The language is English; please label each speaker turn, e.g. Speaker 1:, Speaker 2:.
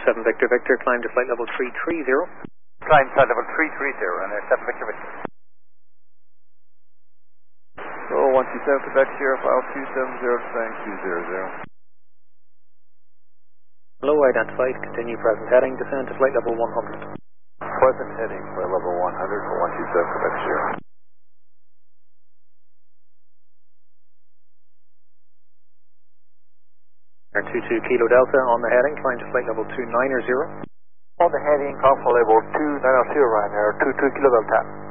Speaker 1: 7 Victor Victor, climb to flight level 330.
Speaker 2: Climb flight level 330, and 7 Victor Victor.
Speaker 3: So 127 Quebec Sierra, file 270, descending 200.
Speaker 1: Low identified, continue present heading, descend to flight level 100.
Speaker 3: Present heading, flight level 100 for 127 Quebec Sierra.
Speaker 1: Air 22 Kilo Delta on the heading, climb to flight level 290.
Speaker 2: On the heading, call for level 290, Ryanair 22 Kilo Delta.